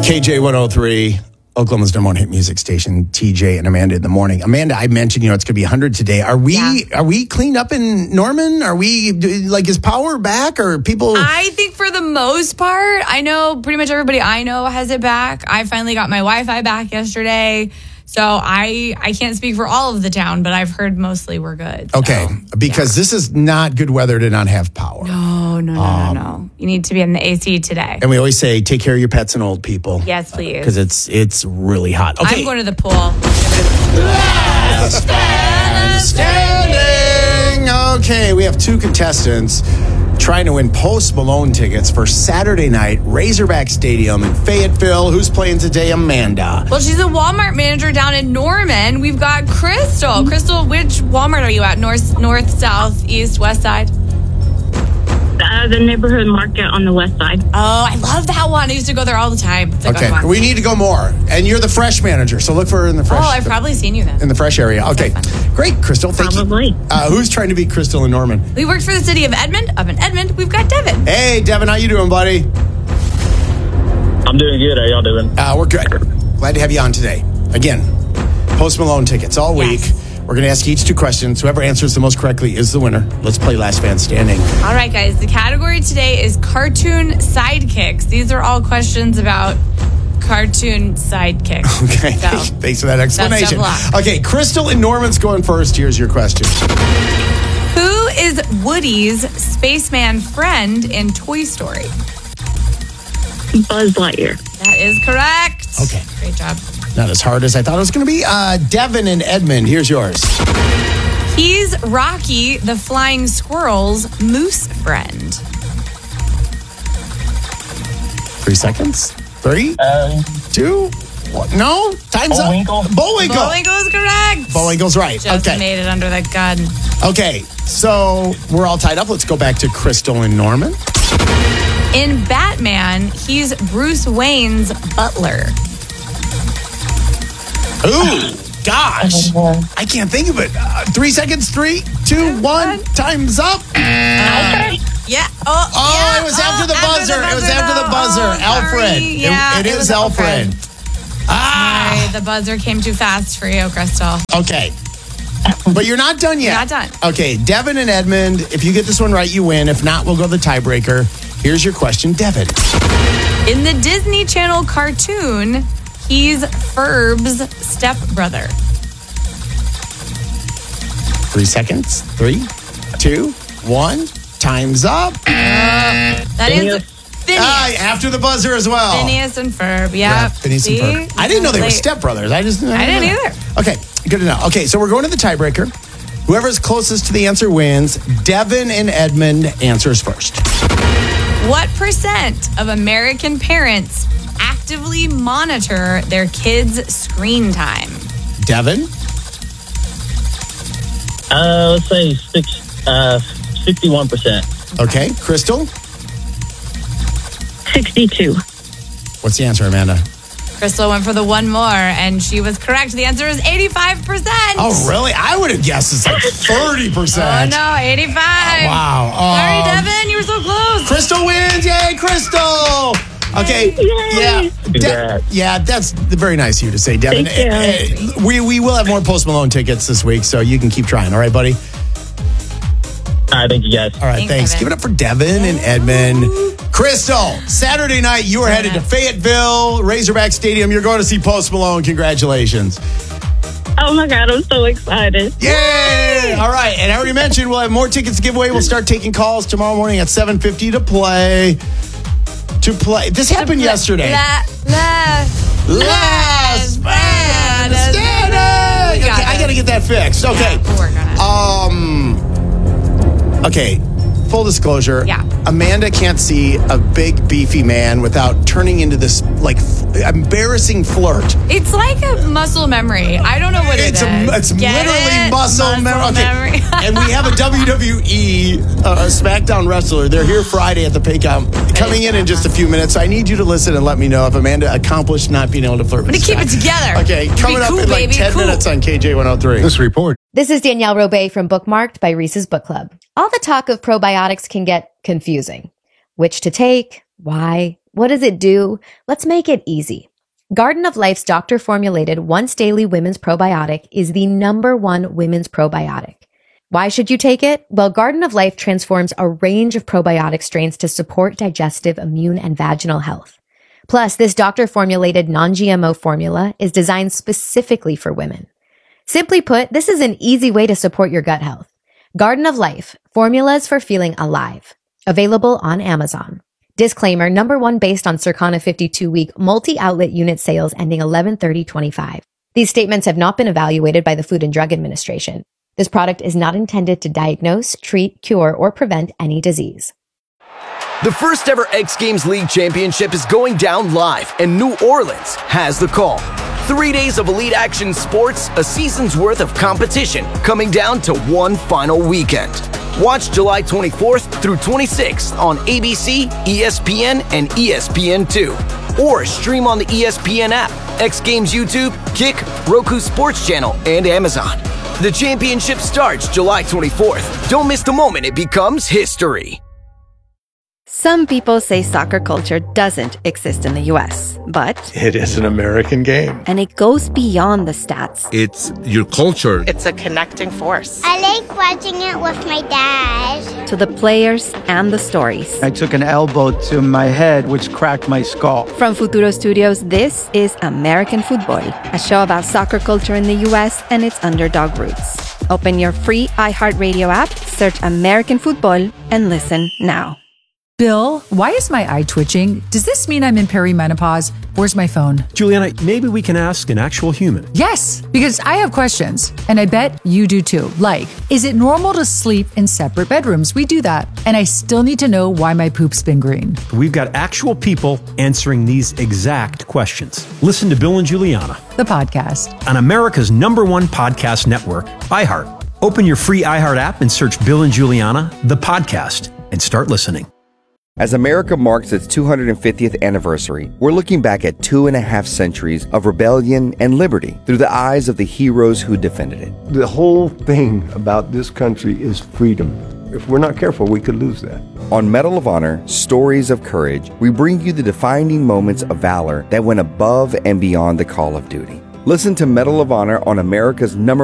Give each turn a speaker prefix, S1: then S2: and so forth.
S1: KJ 103, Oklahoma's number one hit music station, TJ and Amanda in the morning. Amanda, I mentioned, it's going to be 100 today. Are we cleaned up in Norman? Are we, is power back or people?
S2: I think for the most part, I know pretty much everybody I know has it back. I finally got my Wi-Fi back yesterday. So I can't speak for all of the town, but I've heard mostly we're good.
S1: Okay, because this is not good weather to not have power.
S2: No. You need to be in the AC today.
S1: And we always say, take care of your pets and old people.
S2: Yes, please.
S1: Because it's really hot. Okay.
S2: I'm going to the pool.
S1: Last man standing. Okay, we have two contestants trying to win Post Malone tickets for Saturday night, Razorback Stadium in Fayetteville. Who's playing today? Amanda.
S2: Well, she's a Walmart manager down in Norman. We've got Crystal. Crystal, which Walmart are you at? North, south, east, west side?
S3: The neighborhood market on the west side.
S2: Oh, I love that one. I used to go there all the time. It's like,
S1: okay, we need to go more. And you're the fresh manager, so look for her in the fresh.
S2: Oh, I've probably seen you then.
S1: In the fresh area. Okay, great, Crystal. Thank
S3: you.
S1: Who's trying to beat Crystal in Norman?
S2: We worked for the city of Edmond. Up in Edmond, we've got Devin.
S1: Hey, Devin, how you doing, buddy?
S4: I'm doing good. How y'all doing?
S1: We're good. Glad to have you on today. Again, Post Malone tickets all week. We're going to ask each two questions. Whoever answers the most correctly is the winner. Let's play Last Man Standing.
S2: All right, guys. The category today is cartoon sidekicks. These are all questions about cartoon sidekicks.
S1: Okay.
S2: So,
S1: thanks for that explanation.
S2: That's a
S1: okay, Crystal and Norman's going first. Here's your question.
S2: Who is Woody's spaceman friend in Toy Story?
S3: Buzz Lightyear.
S2: That is correct.
S1: Okay.
S2: Great job.
S1: Not as hard as I thought it was going to be. Devin and Edmund, here's yours.
S2: He's Rocky the Flying Squirrel's moose friend.
S1: 3 seconds. 3, 2, 1. No, time's up. Bullwinkle.
S2: Bullwinkle is correct.
S1: Bullwinkle's right.
S2: Just made it under the gun.
S1: Okay, so we're all tied up. Let's go back to Crystal and Norman.
S2: In Batman, he's Bruce Wayne's butler.
S1: Ooh, gosh. I can't think of it. 3 seconds. 3, 2, 1. Time's up.
S2: Yeah.
S1: It was after the buzzer. It was after the buzzer. Alfred.
S2: Yeah,
S1: it is Alfred.
S2: Sorry, the buzzer came too fast for you, Crystal.
S1: Okay. But you're not done yet.
S2: Not done.
S1: Okay, Devin and Edmund, if you get this one right, you win. If not, we'll go to the tiebreaker. Here's your question, Devin.
S2: In the Disney Channel cartoon, he's Ferb's stepbrother.
S1: 3 seconds. 3, 2, 1. Time's up.
S2: That is Phineas.
S1: After the buzzer as well.
S2: Phineas and Ferb. Yeah.
S1: Phineas and Ferb. I didn't know they were stepbrothers. I didn't
S2: either.
S1: Okay, good to know. Okay, so we're going to the tiebreaker. Whoever's closest to the answer wins. Devin and Edmund answers first.
S2: What % of American parents actively monitor their kids' screen time?
S1: Devin?
S4: Let's say 61%.
S1: Okay, Crystal?
S3: 62.
S1: What's the answer, Amanda?
S2: Crystal went for the one more, and she was correct. The answer is 85%.
S1: Oh, really? I would have guessed it's like 30%.
S2: Oh, no, 85.
S1: Oh, wow.
S2: Sorry, Devin, you were so close.
S1: Crystal wins. Yay, Crystal. Okay.
S3: Yay.
S1: Yeah, that's very nice of you to say, Devin.
S3: Thank you.
S1: We will have more Post Malone tickets this week, so you can keep trying. All right, buddy?
S4: All right, thank you, guys.
S1: All right, thanks.
S2: Devin.
S1: Give it up for Devin and Edmund. Crystal, Saturday night, you are headed to Fayetteville, Razorback Stadium. You're going to see Post Malone. Congratulations.
S3: Oh, my God. I'm so excited.
S1: Yay! All right, and I already mentioned we'll have more tickets to give away. We'll start taking calls tomorrow morning at 7:50 to play. This happened yesterday.
S2: Last
S1: Man Standing! Okay, I got to get that fixed. Okay.
S2: Yeah, we'll work on it.
S1: Okay, full disclosure.
S2: Yeah.
S1: Amanda can't see a big, beefy man without turning into this, embarrassing flirt.
S2: It's like a muscle memory. I don't know what it is.
S1: It's literally muscle memory. And we have a WWE SmackDown wrestler. They're here Friday at the Paycom. Coming in just a few minutes. So I need you to listen and let me know if Amanda accomplished not being able to flirt with
S2: I'm going to keep it together.
S1: Okay, coming up in 10 minutes on KJ 103.
S5: This report.
S6: This is Danielle Robay from Bookmarked by Reese's Book Club. All the talk of probiotics can get confusing. Which to take, why, What does it do? Let's make it easy. Garden of Life's doctor-formulated once daily women's probiotic is the #1 women's probiotic. Why should you take it? Well, Garden of Life transforms a range of probiotic strains to support digestive, immune, and vaginal health. Plus, this doctor-formulated non-GMO formula is designed specifically for women. Simply put, this is an easy way to support your gut health. Garden of Life, formulas for feeling alive. Available on Amazon. Disclaimer, #1 based on Circana 52-week multi-outlet unit sales ending 11/30/25. These statements have not been evaluated by the Food and Drug Administration. This product is not intended to diagnose, treat, cure, or prevent any disease.
S5: The first ever X Games League Championship is going down live, and New Orleans has the call. 3 days of elite action sports, a season's worth of competition, coming down to one final weekend. Watch July 24th through 26th on ABC, ESPN, and ESPN2. Or stream on the ESPN app, X Games YouTube, Kick, Roku Sports Channel, and Amazon. The championship starts July 24th. Don't miss the moment it becomes history.
S7: Some people say soccer culture doesn't exist in the U.S., but
S8: it is an American game.
S7: And it goes beyond the stats.
S9: It's your culture.
S10: It's a connecting force.
S11: I like watching it with my dad.
S7: To the players and the stories.
S12: I took an elbow to my head, which cracked my skull.
S7: From Futuro Studios, this is American Football, a show about soccer culture in the U.S. and its underdog roots. Open your free iHeartRadio app, search American Football, and listen now.
S13: Bill, why is my eye twitching? Does this mean I'm in perimenopause? Where's my phone?
S14: Juliana, maybe we can ask an actual human.
S13: Yes, because I have questions, and I bet you do too. Like, is it normal to sleep in separate bedrooms? We do that. And I still need to know why my poop's been green.
S14: We've got actual people answering these exact questions. Listen to Bill and Juliana,
S13: the podcast,
S14: on America's #1 podcast network, iHeart. Open your free iHeart app and search Bill and Juliana, the podcast, and start listening.
S15: As America marks its 250th anniversary, we're looking back at 2.5 centuries of rebellion and liberty through the eyes of the heroes who defended it.
S8: The whole thing about this country is freedom. If we're not careful, we could lose that.
S15: On Medal of Honor, Stories of Courage, we bring you the defining moments of valor that went above and beyond the call of duty. Listen to Medal of Honor on America's